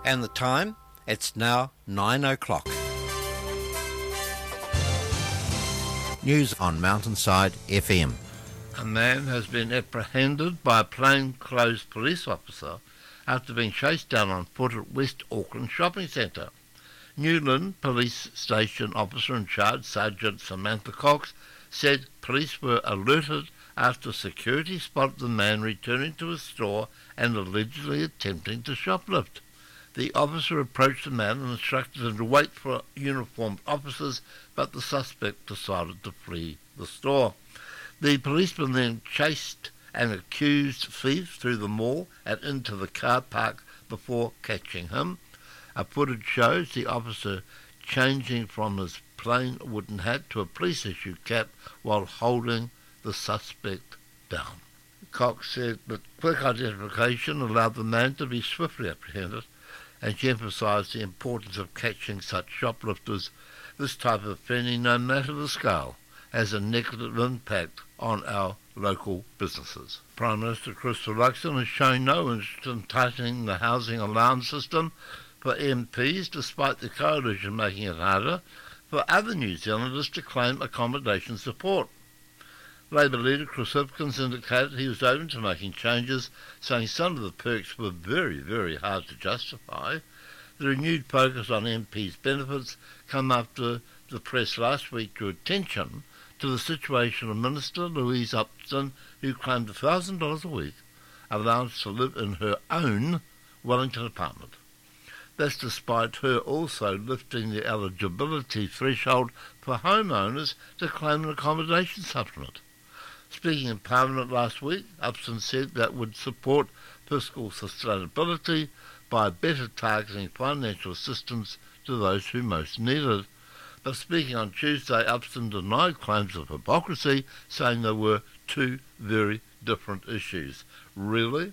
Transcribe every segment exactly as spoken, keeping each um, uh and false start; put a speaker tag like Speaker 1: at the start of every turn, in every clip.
Speaker 1: And the time? It's now nine o'clock. News on Mountainside F M.
Speaker 2: A man has been apprehended by a plainclothes police officer after being chased down on foot at West Auckland Shopping Centre. Newland Police Station officer in charge, Sergeant Samantha Cox, said police were alerted after security spotted the man returning to his store and allegedly attempting to shoplift. The officer approached the man and instructed him to wait for uniformed officers, but the suspect decided to flee the store. The policeman then chased an accused thief through the mall and into the car park before catching him. A footage shows the officer changing from his plain wooden hat to a police-issued cap while holding the suspect down. Cox said that quick identification allowed the man to be swiftly apprehended, and she emphasised the importance of catching such shoplifters. This type of offending, no matter the scale, has a negative impact on our local businesses. Prime Minister Chris Luxon has shown no interest in tightening the housing allowance system for M Ps, despite the coalition making it harder for other New Zealanders to claim accommodation support. Labour leader Chris Hipkins indicated he was open to making changes, saying some of the perks were very, very hard to justify. The renewed focus on M Ps' benefits come after the press last week drew attention to the situation of Minister Louise Upton, who claimed one thousand dollars a week allowance to live in her own Wellington apartment. That's despite her also lifting the eligibility threshold for homeowners to claim an accommodation supplement. Speaking in Parliament last week, Upton said that would support fiscal sustainability by better targeting financial assistance to those who most need it. But speaking on Tuesday, Upton denied claims of hypocrisy, saying there were two very different issues. Really?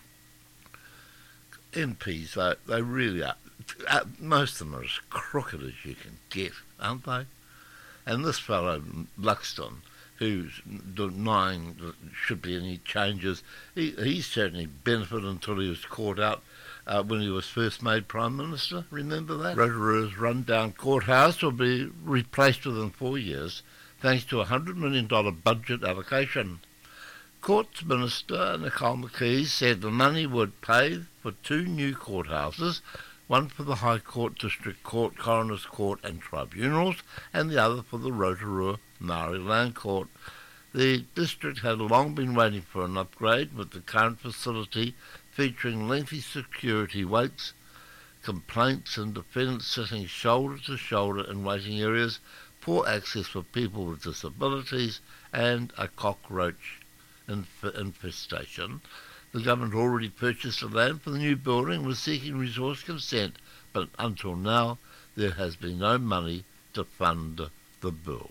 Speaker 2: M Ps, they, they really are. Most of them are as crooked as you can get, aren't they? And this fellow, Luxton, who's denying that there should be any changes, he, he certainly benefited until he was caught out uh, when he was first made Prime Minister. Remember that? Rotorua's run-down courthouse will be replaced within four years thanks to a one hundred million dollars budget allocation. Courts Minister Nicole McKee said the money would pay for two new courthouses, one for the High Court, District Court, Coroner's Court and Tribunals, and the other for the Rotorua Maori Land Court. The district had long been waiting for an upgrade, with the current facility featuring lengthy security waits, complaints and defendants sitting shoulder to shoulder in waiting areas, poor access for people with disabilities, and a cockroach inf- infestation. The government already purchased the land for the new building and was seeking resource consent, but until now there has been no money to fund the build.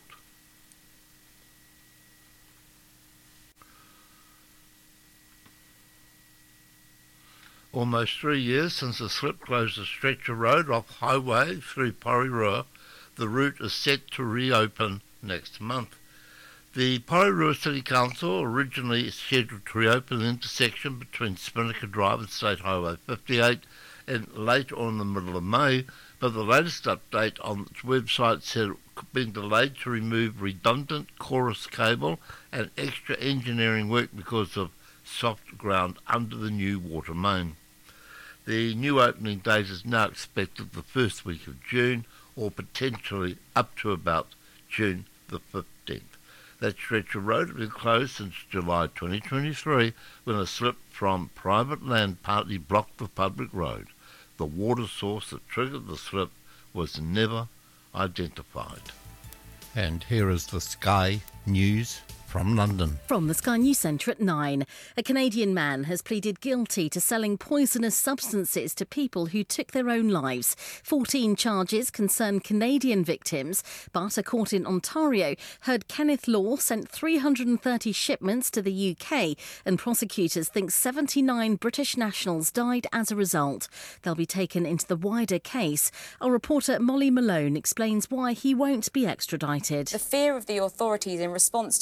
Speaker 2: Almost three years since the slip closed a stretch of road off highway through Porirua, the route is set to reopen next month. The Porirua City Council originally scheduled to reopen the intersection between Spinnaker Drive and State Highway fifty-eight in late or in the middle of May, but the latest update on its website said it had been delayed to remove redundant chorus cable and extra engineering work because of soft ground under the new water main. The new opening date is now expected the first week of June, or potentially up to about June the fifteenth. That stretch of road has been closed since July twenty twenty-three, when a slip from private land partly blocked the public road. The water source that triggered the slip was never identified.
Speaker 1: And here is the Sky News from London.
Speaker 3: From the Sky News Centre at nine. A Canadian man has pleaded guilty to selling poisonous substances to people who took their own lives. fourteen charges concern Canadian victims, but a court in Ontario heard Kenneth Law sent three hundred thirty shipments to the U K, and prosecutors think seventy-nine British nationals died as a result. They'll be taken into the wider case. Our reporter Molly Malone explains why he won't be extradited.
Speaker 4: The fear of the authorities in response to the call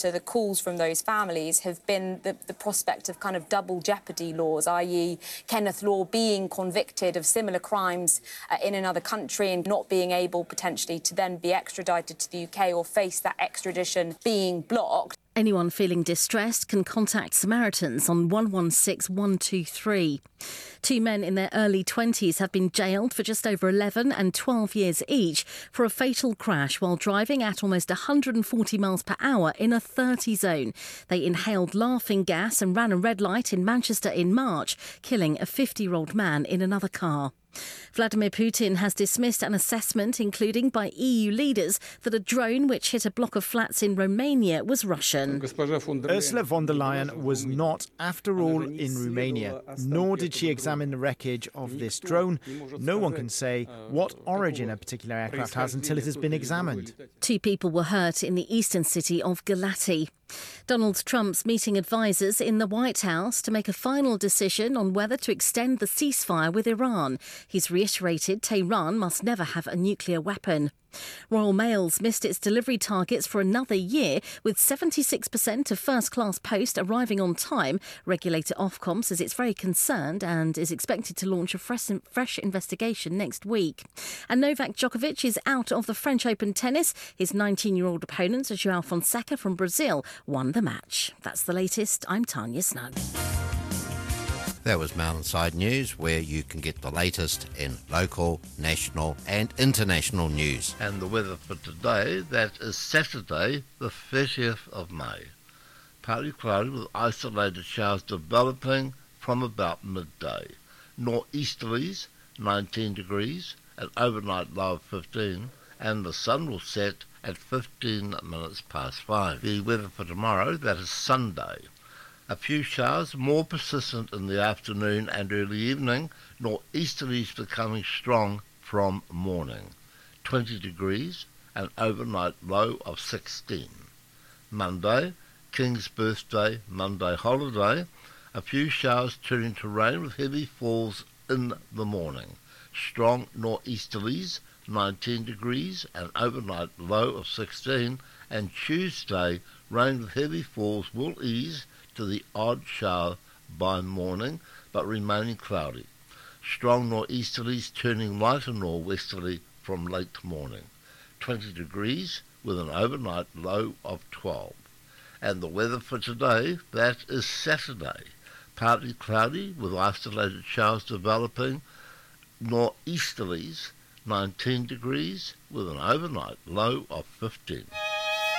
Speaker 4: calls from those families have been the, the prospect of kind of double jeopardy laws, that is Kenneth Law being convicted of similar crimes uh, in another country and not being able potentially to then be extradited to the U K or face that extradition being blocked.
Speaker 3: Anyone feeling distressed can contact Samaritans on one one six one two three. Two men in their early twenties have been jailed for just over eleven and twelve years each for a fatal crash while driving at almost one hundred forty miles per hour in a thirty zone. They inhaled laughing gas and ran a red light in Manchester in March, killing a fifty-year-old man in another car. Vladimir Putin has dismissed an assessment, including by E U leaders, that a drone which hit a block of flats in Romania was Russian.
Speaker 5: Ursula von der Leyen was not, after all, in Romania, nor did she examine the wreckage of this drone. No one can say what origin a particular aircraft has until it has been examined.
Speaker 3: Two people were hurt in the eastern city of Galati. Donald Trump's meeting advisers in the White House to make a final decision on whether to extend the ceasefire with Iran. He's reiterated Tehran must never have a nuclear weapon. Royal Mail's missed its delivery targets for another year, with seventy-six percent of first-class post arriving on time. Regulator Ofcom says it's very concerned and is expected to launch a fresh, fresh investigation next week. And Novak Djokovic is out of the French Open tennis. His nineteen-year-old opponent, João Fonseca from Brazil, won the match. That's the latest. I'm Tanya Snug.
Speaker 1: That was Mountainside News, where you can get the latest in local, national and international news.
Speaker 2: And the weather for today, that is Saturday, the thirtieth of May. Partly cloudy with isolated showers developing from about midday. Northeasterlies, nineteen degrees, an overnight low of fifteen, and the sun will set at fifteen minutes past five. The weather for tomorrow, that is Sunday. A few showers, more persistent in the afternoon and early evening, northeasterlies becoming strong from morning. twenty degrees, an overnight low of sixteen. Monday, King's birthday, Monday holiday, a few showers turning to rain with heavy falls in the morning. Strong northeasterlies, nineteen degrees, an overnight low of sixteen, and Tuesday, rain with heavy falls will ease to the odd shower by morning, but remaining cloudy. Strong northeasterlies turning lighter norwesterly from late morning. twenty degrees with an overnight low of twelve. And the weather for today, that is Saturday. Partly cloudy with isolated showers developing. Northeasterlies, nineteen degrees with an overnight low of fifteen.